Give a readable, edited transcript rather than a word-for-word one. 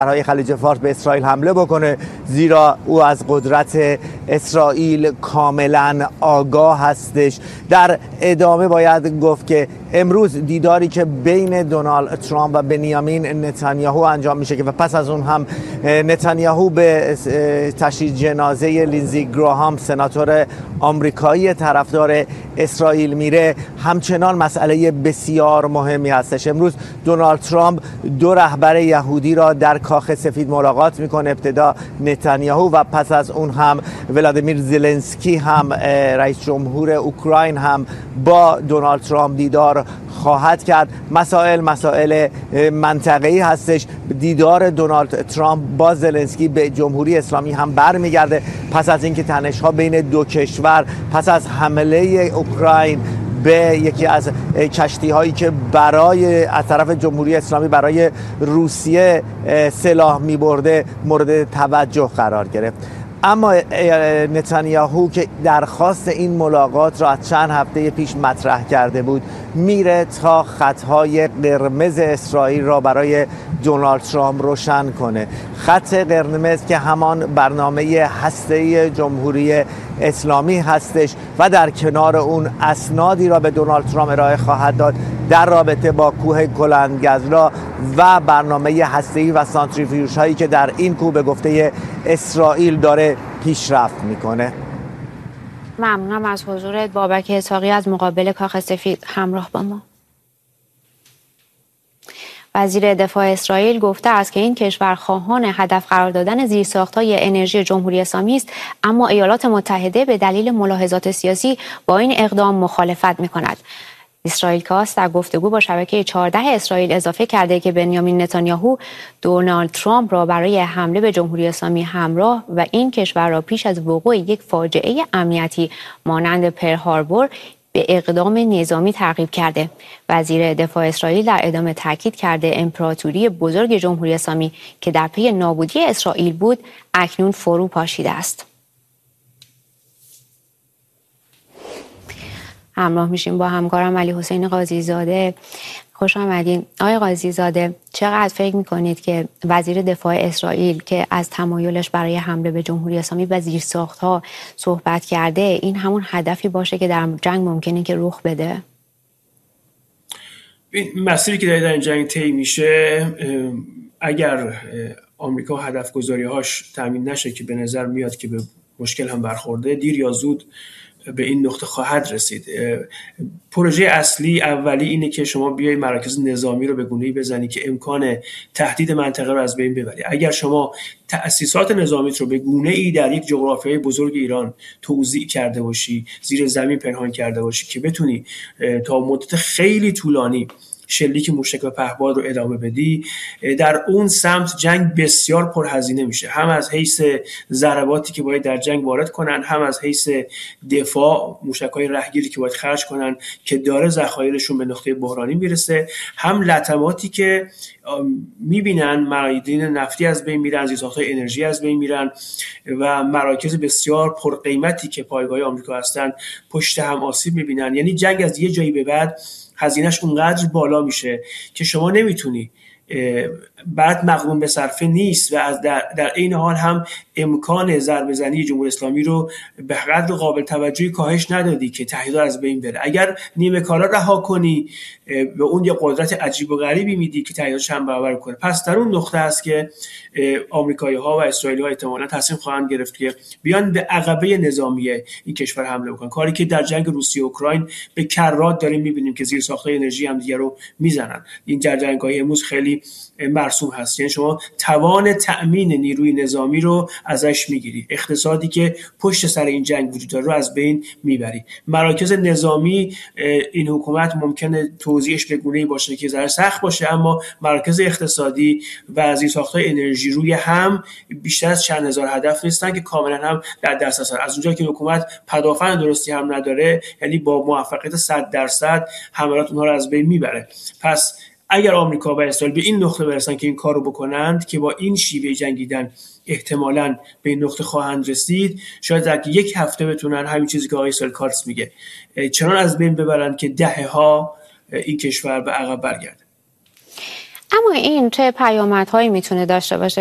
کشورهای خلیج فارس به اسرائیل حمله بکنه، زیرا او از قدرت اسرائیل کاملا آگاه هستش. در ادامه باید گفت که امروز دیداری که بین دونالد ترامپ و بنیامین نتانیاهو انجام میشه که و پس از اون هم نتانیاهو به تشییع جنازه لینزی گراهام سناتور آمریکایی طرفدار اسرائیل میره، همچنان مسئله بسیار مهمی هستش. امروز دونالد ترامپ دو رهبر یهودی را در کاخ سفید ملاقات میکنه، ابتدا نتانیاهو و پس از اون هم ولادیمیر زلنسکی هم رئیس جمهور اوکراین هم با دونالد ترامپ دیدار خواهد کرد. مسائل منطقه‌ای هستش. دیدار دونالد ترامپ با زلنسکی به جمهوری اسلامی هم برمیگرده پس از اینکه تنش‌ها بین دو کشور پس از حمله اوکراین به یکی از کشتی‌هایی که از طرف جمهوری اسلامی برای روسیه سلاح می‌برده مورد توجه قرار گرفت. اما نتانیاهو که درخواست این ملاقات را از چند هفته پیش مطرح کرده بود، میره تا خطهای قرمز اسرائیل را برای دونالد ترامپ روشن کنه. خط قرمز که همان برنامه هسته‌ای جمهوری اسلامی هستش و در کنار اون اسنادی را به دونالد ترامپ ارائه خواهد داد در رابطه با کوه گلندگزلا و برنامه هسته‌ای و سانتریفیوژ هایی که در این کوه به گفته اسرائیل داره پیشرفت میکنه. ممنونم از حضورت بابک اسحاقی از مقابل کاخ سفید همراه با ما. وزیر دفاع اسرائیل گفته است که این کشور خواهان هدف قرار دادن زیرساخت‌های انرژی جمهوری اسلامی است، اما ایالات متحده به دلیل ملاحظات سیاسی با این اقدام مخالفت می‌کند. اسرائیل کاست در گفتگو با شبکه 14 اسرائیل اضافه کرده که بنیامین نتانیاهو دونالد ترامپ را برای حمله به جمهوری اسلامی همراه و این کشور را پیش از وقوع یک فاجعه امنیتی مانند پرل هاربور به اقدام نظامی ترغیب کرده. وزیر دفاع اسرائیل در ادامه تاکید کرده امپراتوری بزرگ جمهوری اسلامی که در پی نابودی اسرائیل بود اکنون فرو پاشیده است. همراه میشیم با همکارم علی حسین قاضی زاده. خوش آمدین. آقای قاضی زاده، چقدر فکر میکنید که وزیر دفاع اسرائیل که از تمایلش برای حمله به جمهوری اسلامی و زیرساخت‌ها صحبت کرده این همون هدفی باشه که در جنگ ممکنه که رخ بده؟ این مسیری که در این جنگ طی میشه، اگر آمریکا هدف گذاری‌هاش تامین نشه که به نظر میاد که به مشکل هم برخورده، دیر یا زود به این نقطه خواهد رسید. پروژه اصلی اولی اینه که شما بیای مراکز نظامی رو به گونه‌ای بزنی که امکان تهدید منطقه رو از بین ببری. اگر شما تأسیسات نظامیت رو به گونه‌ای در یک جغرافیای بزرگ ایران توزیع کرده باشی، زیر زمین پنهان کرده باشی که بتونی تا مدت خیلی طولانی شلیک موشک و پهپاد رو ادامه بدی، در اون سمت جنگ بسیار پرهزینه میشه، هم از حیث ضرباتی که باید در جنگ وارد کنن، هم از حیث دفاع، موشک‌های رهگیری که باید خرج کنن که داره ذخایرشون به نقطه بحرانی میرسه، هم لطماتی که میبینن معادن نفتی از بین میرن، زیرساخت‌های انرژی از بین میرن و مراکز بسیار پرقیمتی که پایگاه آمریکا هستن پشت هم آسیب میبینن. یعنی جنگ از یه جایی به بعد هزینه‌اش اونقدر بالا میشه که شما نمیتونی، بعد مقرون به صرفه نیست و از در این حال هم امکان ضربه زنی جمهوری اسلامی رو به قدر قابل توجهی کاهش ندادی که تهدیدها از بین بره. اگر نیمه کارا رها کنی به اون یه قدرت عجیب و غریبی میدی که تهدیدها چند برابر کنه. پس در اون نقطه است که آمریکایی‌ها و اسرائیلی‌ها احتمالاً تصمیم خواهند گرفت که بیان به عقبه نظامی این کشور حمله بکنن، کاری که در جنگ روسیه و اوکراین به کرات داریم می‌بینیم که زیرساخت‌های انرژی هم دیگه رو میزنن. این جنگ‌های امروز خیلی مرسوم هست. یعنی شما توان تأمین نیروی نظامی رو ازش میگیری، اقتصادی که پشت سر این جنگ وجود داره رو از بین میبری. مراکز نظامی این حکومت ممکنه توزیعش به گونه‌ای باشه که ذره سخت باشه، اما مراکز اقتصادی و زیرساخت‌های انرژی روی هم بیشتر از چند هزار هدف نیستن که کاملا هم در دست هستن. از اونجایی که حکومت پدافند درستی هم نداره، یعنی با موفقیت 100% حملات اونها رو از بین میبره. پس اگر آمریکا و اسرائیل به این نقطه برسن که این کارو بکنند که با این شیوه جنگیدن احتمالاً به این نقطه خواهند رسید، شاید در یک هفته بتونن همین چیزی که آقای سالکارتس میگه چنان از بین ببرن که دهه‌ها این کشور به عقب برگرده. اما این چه پیامدهایی میتونه داشته باشه؟